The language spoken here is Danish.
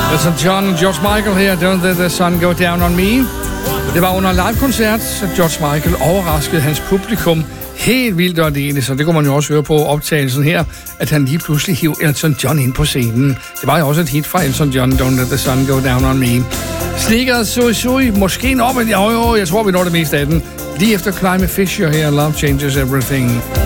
Elton John, George Michael her, Don't Let the Sun Go Down on Me. Det var under en live-koncert, så George Michael overraskede hans publikum helt vildt og alene, så det kunne man jo også høre på optagelsen her, at han lige pludselig hiv Elton John ind på scenen. Det var jo også et hit fra Elton John, Don't Let the Sun Go Down on Me. Sneakers, Sui Sui, måske en op, men jeg tror vi når det meste af den. Lige efter Climate Fisher her, Love Changes Everything.